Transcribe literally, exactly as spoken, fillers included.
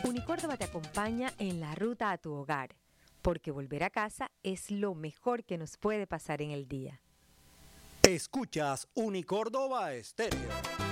Unicórdoba te acompaña en la ruta a tu hogar, porque volver a casa es lo mejor que nos puede pasar en el día. Escuchas Unicórdoba Estéreo.